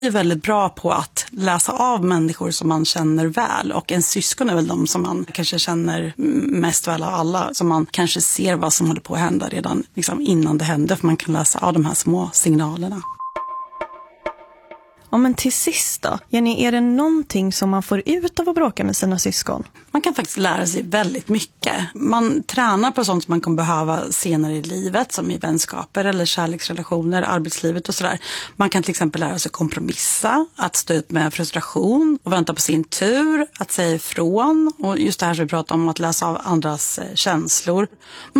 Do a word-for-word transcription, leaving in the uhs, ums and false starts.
är väldigt bra på att läsa av människor som man känner väl, och en syskon är väl de som man kanske känner mest väl av alla, som man kanske ser vad som håller på att hända redan liksom innan det händer, för man kan läsa av de här små signalerna. Ja, men till sist då, Jenny, är det någonting som man får ut av att bråka med sina syskon? Man kan faktiskt lära sig väldigt mycket. Man tränar på sånt som man kommer behöva senare i livet, som i vänskaper eller kärleksrelationer, arbetslivet och sådär. Man kan till exempel lära sig kompromissa, att stå ut med frustration och vänta på sin tur, att säga ifrån, och just det här som vi pratar om, att läsa av andras känslor.